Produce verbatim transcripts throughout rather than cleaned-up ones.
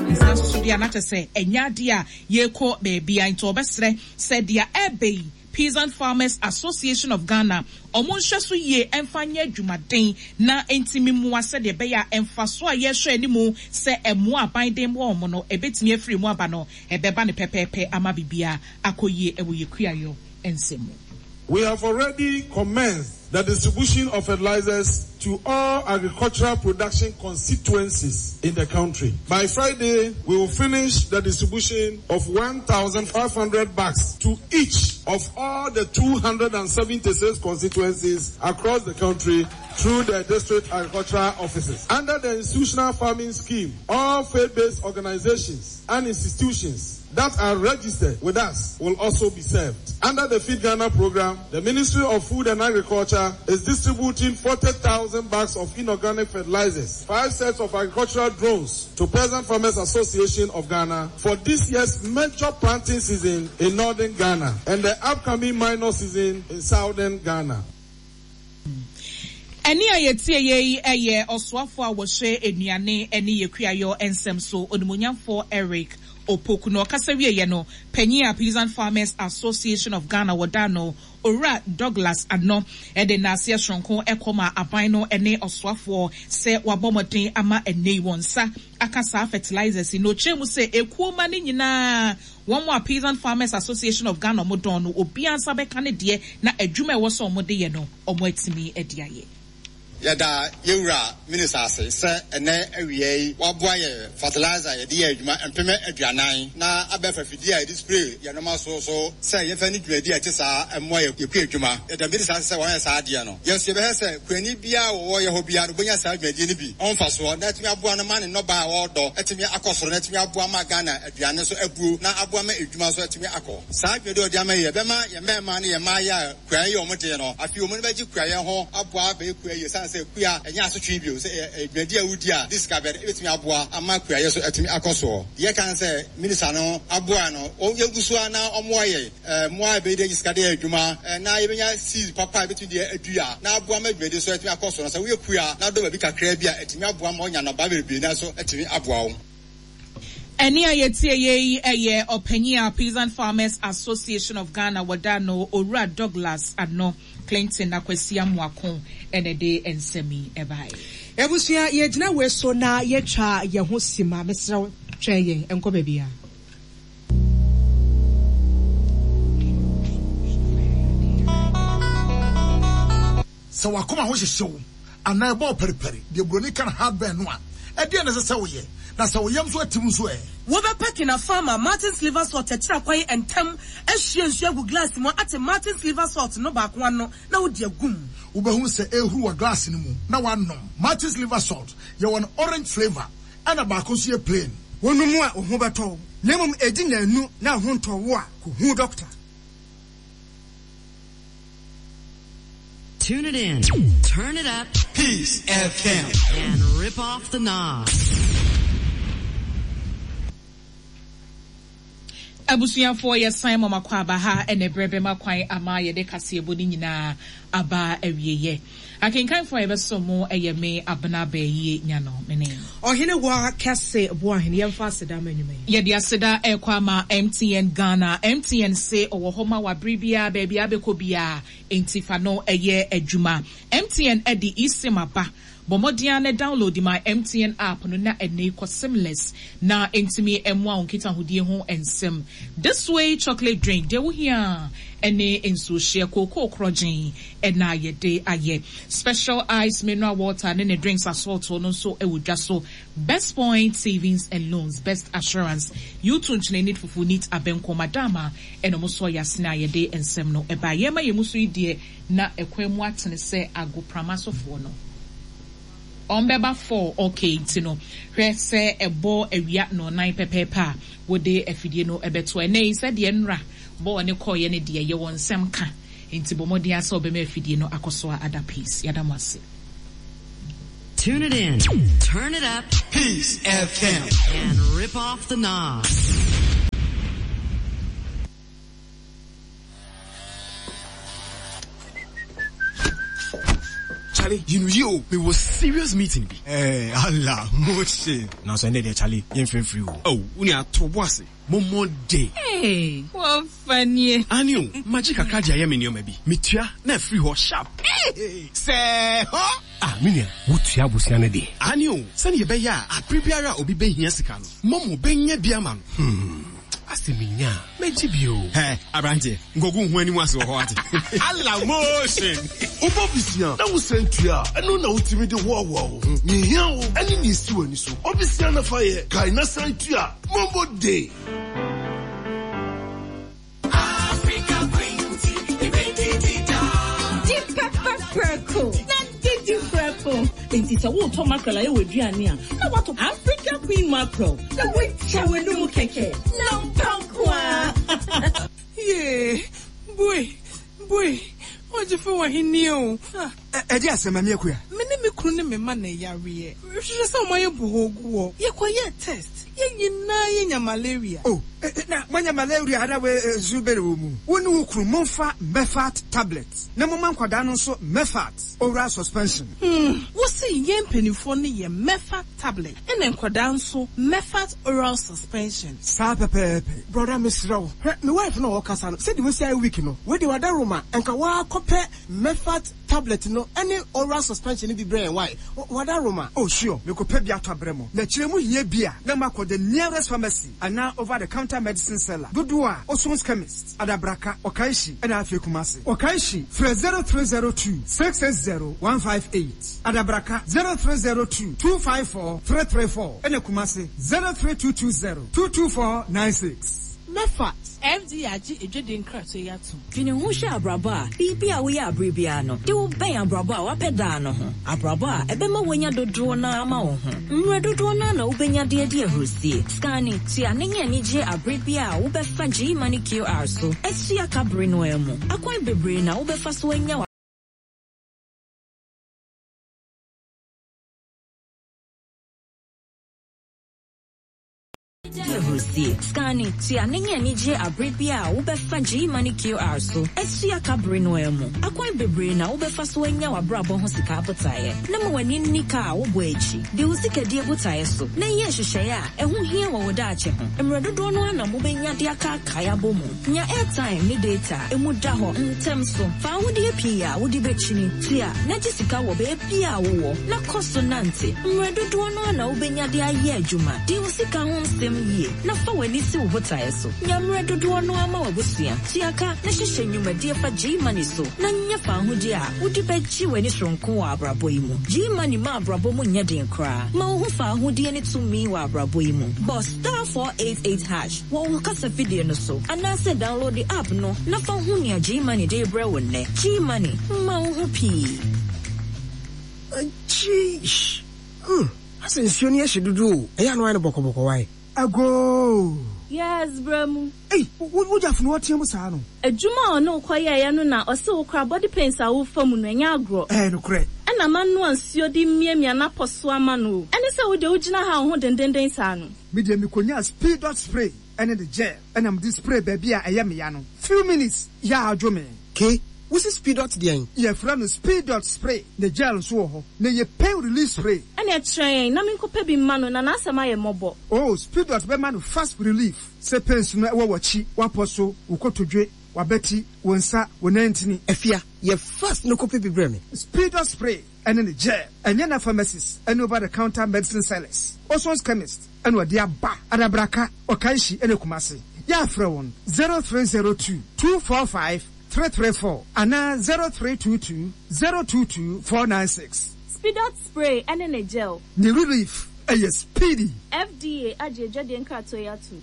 Sanso dia na kyese enya dia yeko baby into obesre said dia ebe Peasant Farmers Association of Ghana omonhwe so ye emfanye adwumaden na entimi mu ase de be ya emfaso a ye hwe animu se emu aban dem wo mo no ebetimi afiri mu aba no ebeba ne pepepe ama bibia akoyie ewo yekuayo ensemu. We have already commenced the distribution of fertilizers to all agricultural production constituencies in the country. By Friday, we will finish the distribution of one thousand five hundred bags to each of all the two hundred seventy-six constituencies across the country through the district agricultural offices. Under the institutional farming scheme, all faith-based organizations and institutions that are registered with us will also be served. Under the Feed Ghana program, the Ministry of Food and Agriculture is distributing forty thousand bags of inorganic fertilizers, five sets of agricultural drones to Peasant Farmers Association of Ghana for this year's major planting season in northern Ghana and the upcoming minor season in southern Ghana. Eni ayetie ye eye oswafo a wo hwe enuane eni yekuayo ensem so onumunyamfo Eric Opoku no kasawie ye no Penya Peasant Farmers Association of Ghana wadano Ora Douglas ano ede na asia shronko ekoma aban no ene oswafo se wabomoden ama ene wonsa akasa fertilizers no chemu se ekuoma ne nyina one more Peasant Farmers Association of Ghana modon no obi ansa beka ne de na adwuma e wo so omode ye no omo atimi ediaye. Yada Yura Minister say, sir, and then every waboy fertilizer, a dear, and permit a dianine. Now, I bet if you dear display, Yanama so so, say, if any idea, just a more you pay Juma. The Minister said, one is Adiano. Yes, you have said, when you be a warrior who be a Bunya side, may be on fast one, let me have one man and no by all door, let me a cost, let me have one Ghana, a Diana, so a brew, now Abuama, Juma, so let me a call. Side, you do a Yama, Yama, Yama, money, and Maya, cry your Motino. A few minutes, you cry your home, Abua, your son. Say we are and yaso tribute say a media udia discovered it me aboa amakua yeso etimi akoso ye kan say minister no aboa no o yegusu ana omoye eh moa be de discade adwuma na yebenya see papa between the adua na aboa ma dwede so etimi akoso no say we kua na do ba bi kakra bia etimi aboa ma onya no ba be na so etimi aboa wo. Eni ayetie ye eye Openya Peasant Farmers Association of Ghana wadano Ora Douglas ano Clinton akwesi amuakon ene de ensemi ebai. Ebusia ye gina we so na ye twa ye ho sima mesra twa ye enko bebia. So wakoma ho hyehyew ana ebo periperi de broni kan hardware no a e de na se wo ye na se wo yam so atim so e wo be packing a farmer Martin's liver salt etira kwai entem ehwie nsu agu glass mo ate Martin's liver salt no ba ko ano na wo de agum wo be hu se ehuru wa glass ni mu na wanom Martin's liver salt ye won orange flavor ana ba ko so ye plain wonu mu a ho beto nemum edi na anu na ho nto wo a ko hu doctor. Tune it in, turn it up, Peace F M, and rip off the knob. Abusuafo ye san mama kwa aba ha ene brebe makwan ama ye de kase eboni nyina aba awieye akenkan fo ebe so mo eye me abna ba yi nya no mene ohene wa kase bo ahene ye mfa aseda manyume ye de aseda e kwa ma M T N Ghana M T N say owo homa wa bribia ba bia be ko bia entifa no eye adwuma M T N e di isimaba Bomodia ne download my M T N app no na ene ko seamless na entimi emwa onkita hodie ho ensem. This way chocolate drink de wo hia ene enso share cocoa crojin ena yede aye. Special ice mineral water ne ne drinks assault no so e wudwa so. Best point savings and loans, best assurance. You too need fufu need abenko madama eno mo so yasna yede ensem no eba yema yemuso idie na ekwemu atene se agopramaso fo no. Ombeba four okay tino hwe se ebo awia no nine pepepa wode afidie no ebeto ene se de nra bo ne koye ne de ye wonsem ka enti bomodi asa obema afidie no akoso ada peace yadamase. Tune it in, turn it up, Peace F M, and rip off the knob. Charlie, you know you, we was serious meeting be. Eh, Allah, moche. Now so ended Charlie, yen free free. Oh, uni a to boss. Momo day. Hey, what funny. Anio, magic a card ya me maybe. Mitua, na free ho sharp. Hey, say, huh? Ah, minia, wutia busiane de. Anio, send ye be ya, a prepare obi be here sikano. Momo be nye biaman. Hmm. Asiminya, mejibio. Hey, Abrante, ngogu hweni waso hoati. Alla motion. Oba bisia, na wo sentua, eno na utimi de wo wo. Ni hia wo, ani ni si wani so. Obisia na fa ye, kai na sentua, mombo day. Africa Queen Tea, Deep pepper purple. Didi purple. Enti sa wo to mackerel aye weduane a. Na what Africa Queen mackerel. Na we chawe no keke. Na pankwa. Yeah. Boy. Boy. What you for hini o? E di asema me akua. Me ne me kru ne me ma na yare. Hwehwe sa o maye bohogu wo. Ye kwaye test. Ye nyina ye nya malaria. Oh, na manya malaria hada we zubere wo mu. Woni wo kru monfa Mefat tablets. Na moma nkwada no so Mefat oral suspension. Hmm, wo se ye mpanifo ne ye Mefat tablet. Ene nkwada nso Mefat oral suspension. Sa pepepe. Brother Misrawo. Me wife no wo kasa no. Se di we say week no. We di wada Roma enka wa kope Mefat tablet no any oral suspension bi brain why wada Roma. Oh sure, me kope bi ato abremo. Na kire mu hie bia na makọ the nearest pharmacy and now over the counter medicine seller. Dudua Oson's chemist Adabraka Okaishi and Afi Kumasi. Okaishi for zero three zero two six eight zero one five eight. Adabraka zero three zero two two five four three three four and Kumasi zero three two two zero two two four nine six. Mefat F D Ag ejede nkrato yatu. Twene hu hwe abraba bibi a we ya abrabia no. De wo ben abraba a wapeda no ho. Abraba ebe ma wonya dodo na ama wo ho. Nre dodo na na wo benya de de ahrusie. Scanning tia nenya ni je abrabia a wo be fa G money Q R so. Esia kabre no emu. Akwan bebre na wo be fa so anya Scanning tia nenya ni je abrabia wo be fa G money Q R so esia kabre no emu akwan bebre na wo be fa so anya wabrabo ho sika botaye na mo wani nika wo bo echi de wo sika de botaye so na ye hwehweye a ehu hie wo wo da ache ho emredodo no na mo benya de aka kaya bomu nya airtime ni data emu da ho ntem so fa wo de pia wo de bechini tia na ji sika wo be pia wo na koso nante emredodo no na wo benya de aye adwuma de wo sika ho nsem yie na fa wani si wo botaye so nyamre dodo no ama wabusua tiaka na hyehyɛ nnwumadi fa G money so na nya fa ahodi a wodi bɛgye wani soronko wɔ abrabɔ yi mu G money ma abrabɔ mu nya den kra ma wo fa ahodi ne tumi wɔ abrabɔ yi mu boss star four eight eight hash wo wo kasa video no so anase download the app no na fa ho nya G money de brɛ wo ne G money ma wo ho pii Jeez. Hmm. Asa nsuo ne hye dodo ɛya no ane bɔkɔbɔkɔ wai ago. Yes, Bremu. Hey, what you know what you say no? A juma no kwaya ya no na ose wo kra body pains a wo famu no anya agro. Eh no kre. Na man no ansuo di miamia na poso ama no. Ene se wo de ugina ha ho dendenden sa no. Me de me konya speed dot spray ene the gel. And am this spray baby a eya me ya no. Few minutes ya adwo me. Okay. What's the speed dot there? Your friend speed dot spray. The gel so ho. Na ye pain release spray. And a train. Na min ko pe bi mano na na asema ye mobo. Oh, speed dot be man fast relief. Se pain so na wo wachi, waposo, ukotodwe, wabeti, wonsa, wonantini. Efia, ye fast no ko pe bi breme. Speed dot spray. And in the gel. And yana pharmacies. And over the counter medicine sellers. Oson's chemist. And what dia ba. Adabraka, Okaishi, and Kumasi. Ya frewon. zero three zero two two four five three three four and now zero three two two zero two two four nine six. Speed out spray and in a gel. The relief a uh, speedy. F D A aje jadi enka to ya tu.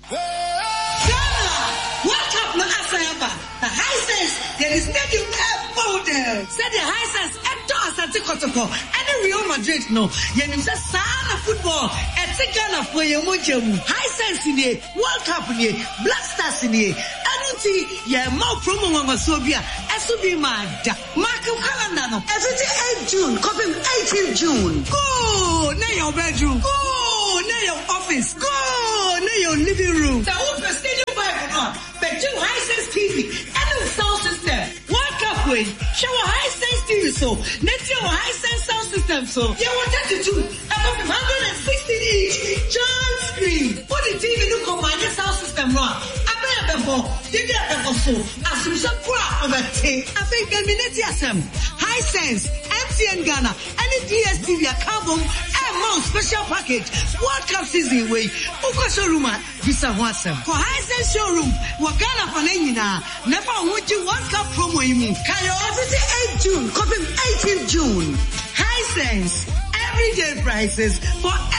What up na asayaba? The high sense there is stadium folder. Said the high sense ento asante kotoko. Any Real Madrid no. Yenim say sana football. Eti Ghana for ye monjemu. High sense ni World Cup ni Black Stars ni. Anunti ye mo promo ngwa sobia. Esu bi mada. Mark your calendar no. twenty-eighth June, copy eighteenth June. Go na your bedroom. Go na your office. Go na your living room. The whole stadium vibe on. But you high sense T V and the sound system. World Cup way. Show a high sense T V so. Next year, high sense sound system so. You want thirty-two, above one hundred sixty inch giant screen. Put the T V no command the sound system wrong. I bet before, did that before so. As you said, of a take. I think Terminate Assem. High sense, M T N Ghana, any D S T V account, and more special package. World Cup season way. Uko showroom at Visa Wasem. For high sense showroom, Wakana Panenina, never want you World Cup promo in Kayo eighth June, copy eighteenth June. High sense, everyday prices for